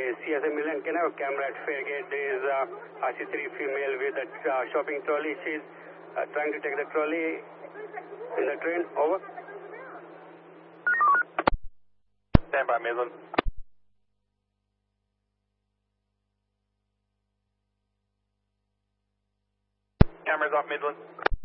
CSM Milan. Can I have a camera at Fairgate? There is RC3 female with a shopping trolley. She's trying to take the trolley in the train. Over. Stand by, Midland. Cameras off, Midland.